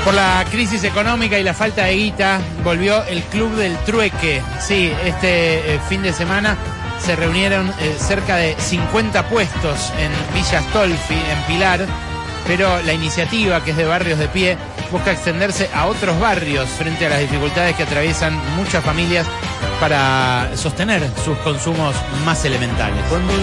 Por la crisis económica y la falta de guita, volvió el Club del Trueque. Sí, este fin de semana se reunieron cerca de 50 puestos en Villa Astolfi, en Pilar, pero la iniciativa, que es de Barrios de Pie, busca extenderse a otros barrios frente a las dificultades que atraviesan muchas familias para sostener sus consumos más elementales.